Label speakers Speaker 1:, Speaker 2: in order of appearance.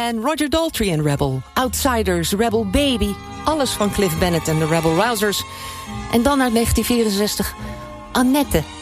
Speaker 1: Man, Roger Daltrey en Rebel. Outsiders, Rebel Baby. Alles van Cliff Bennett en de Rebel Rousers. En dan uit 1964, Annette.